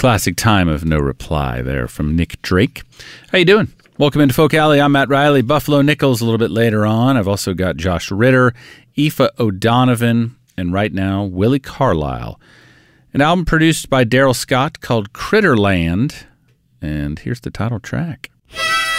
Classic Time of No Reply there from Nick Drake. How you doing? Welcome into Folk Alley. I'm Matt Riley. Buffalo Nichols a little bit later on. I've also got Josh Ritter, Aoife O'Donovan, and right now, Willie Carlisle. An album produced by Daryl Scott called Critterland, and here's the title track.